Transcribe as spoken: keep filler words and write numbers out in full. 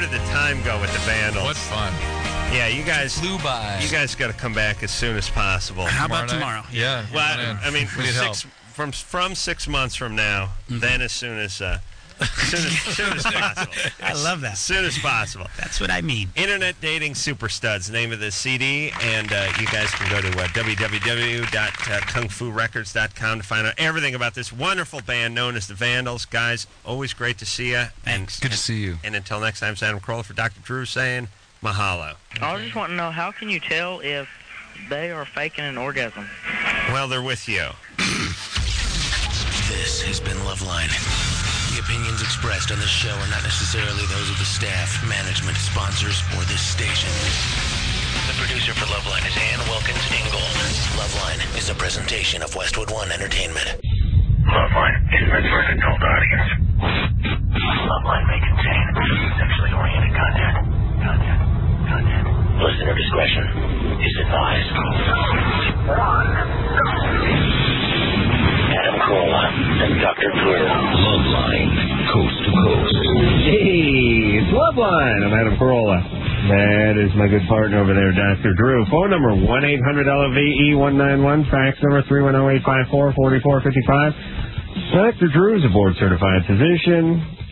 did the time go with the Vandals? What fun. Yeah, you guys flew by. You guys got to come back as soon as possible. How about tomorrow? Yeah. Well, I, I mean, we need six, help. from from six months from now, mm-hmm. then as soon as uh, as soon as, as soon as possible. I love that. As soon as possible. That's what I mean. Internet Dating Super Studs, name of the C D, and uh, you guys can go to uh, w w w dot kung fu records dot com to find out everything about this wonderful band known as the Vandals. Guys, always great to see you. Thanks. Good to see you. And until next time, it's Adam Carolla for Doctor Drew saying mahalo. I just want to know, how can you tell if they are faking an orgasm? Well, they're with you. This has been Loveline. The opinions expressed on this show are not necessarily those of the staff, management, sponsors, or this station. The producer for Loveline is Ann Wilkins Ingold. Loveline is a presentation of Westwood One Entertainment. Loveline is meant for an adult audience. Loveline may contain sexually oriented content. Content. Content. Listener discretion is advised. Adam Carolla and Doctor Drew. Loveline, coast to coast. Hey, it's Loveline. I'm Adam Carolla. That is my good partner over there, Doctor Drew. Phone number one eight hundred L V E one nine one. Fax number three one zero eight five four four four five five. Doctor Drew is a board-certified physician.